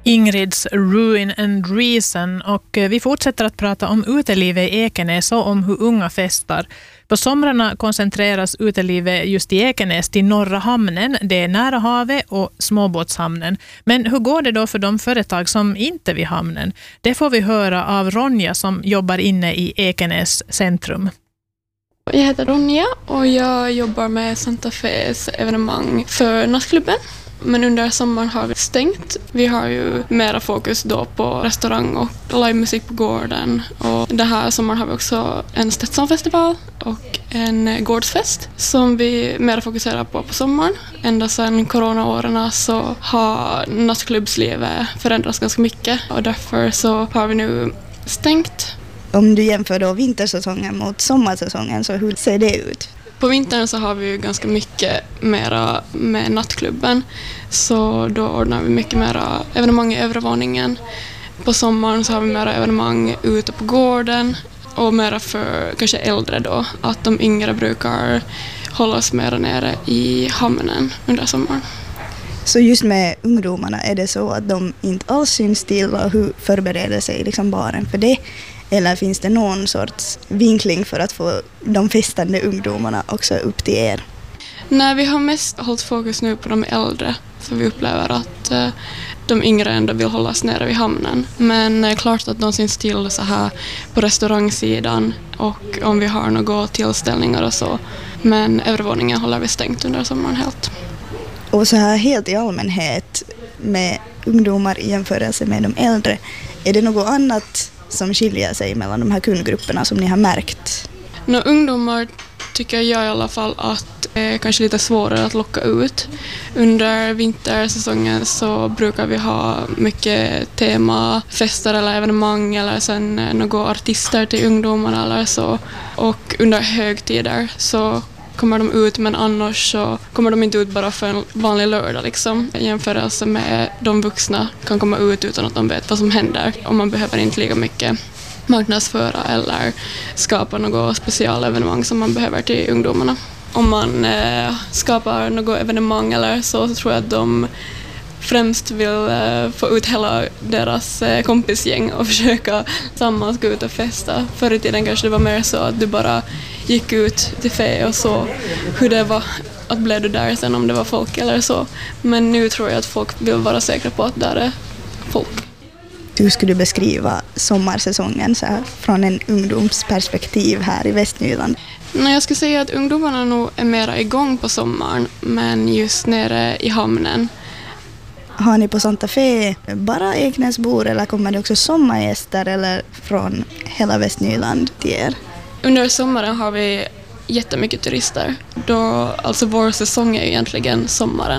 Ingrids Ruin and Reason, och vi fortsätter att prata om utelivet i Ekenäs och om hur unga festar. På somrarna koncentreras utelivet just i Ekenäs till Norra hamnen, det är nära havet, och småbåtshamnen. Men hur går det då för de företag som inte är vid hamnen? Det får vi höra av Ronja som jobbar inne i Ekenäs centrum. Jag heter Ronja och jag jobbar med Santa Fes evenemang för nattklubben. Men under sommaren har vi stängt. Vi har ju mera fokus då på restaurang och livemusik på gården. Och det här sommaren har vi också en Stetsonfestival och en gårdsfest som vi mera fokuserar på sommaren. Ända sedan coronaåren så har nattklubbslivet förändrats ganska mycket och därför så har vi nu stängt. Om du jämför då vintersäsongen mot sommarsäsongen, så hur ser det ut? På vintern så har vi ju ganska mycket mera med nattklubben, så då ordnar vi mycket mera evenemang i övre våningen. På sommaren så har vi mera evenemang ute på gården och mera för kanske äldre då, att de yngre brukar hållas mera nere i hamnen under sommaren. Så just med ungdomarna, är det så att de inte alls syns till, och hur förbereder sig liksom baren för det? Eller finns det någon sorts vinkling för att få de festande ungdomarna också upp till er? Nej, vi har mest hållit fokus nu på de äldre, för vi upplever att de yngre ändå vill hållas nere vid hamnen. Men klart att de syns till så här på restaurangsidan och om vi har några tillställningar och så. Men övervåningen håller vi stängt under sommaren helt. Och så här helt i allmänhet med ungdomar i jämförelse med de äldre, är det något annat som skiljer sig mellan de här kundgrupperna som ni har märkt? Ungdomar tycker jag i alla fall att det är kanske lite svårare att locka ut. Under vintersäsongen så brukar vi ha mycket temafester eller evenemang eller sen några artister till ungdomarna eller så. Och under högtider så kommer de ut, men annars så kommer de inte ut bara för en vanlig lördag liksom. I jämförelse med de vuxna kan komma ut utan att de vet vad som händer, och man behöver inte lika mycket marknadsföra eller skapa något specialevenemang som man behöver till ungdomarna. Om man skapar något evenemang eller så tror jag att de främst vill få ut hela deras kompisgäng och försöka tillsammans gå ut och festa. Förr i tiden kanske det var mer så att du bara gick ut till fe och så hur det var att bli du där sen, om det var folk eller så. Men nu tror jag att folk vill vara säkra på att där är folk. Hur skulle du beskriva sommarsäsongen så här, från en ungdomsperspektiv här i Västnyland? Jag skulle säga att ungdomarna nog är mera igång på sommaren, men just nere i hamnen. Har ni på Santa Fe bara Ekenäsbor, eller kommer det också sommargäster eller från hela Västnyland till er? Under sommaren har vi jättemycket turister. Då, alltså vår säsong är egentligen sommaren.